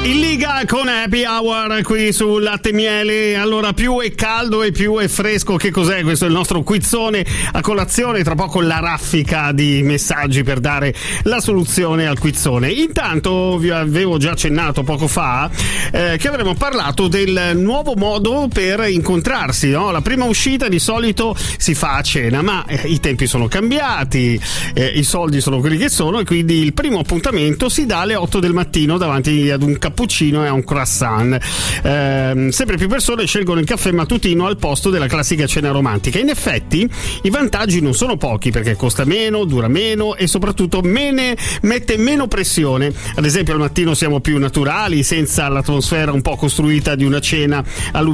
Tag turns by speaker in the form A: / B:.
A: In Liga con Happy Hour qui su Latte Miele. Allora, più è caldo e più è fresco. Che cos'è? Questo è il nostro quizzone a colazione. Tra poco la raffica di messaggi per dare la soluzione al quizzone. Intanto vi avevo già accennato poco fa che avremmo parlato del nuovo modo per incontrarsi, no? La prima uscita di solito si fa a cena, ma i tempi sono cambiati, i soldi sono quelli che sono, e quindi il primo appuntamento si dà alle 8 del mattino davanti ad un cappuccino e a un croissant. Sempre più persone scelgono il caffè mattutino al posto della classica cena romantica. In effetti i vantaggi non sono pochi, perché costa meno, dura meno e soprattutto mette meno pressione. Ad esempio al mattino siamo più naturali, senza l'atmosfera un po' costruita di una cena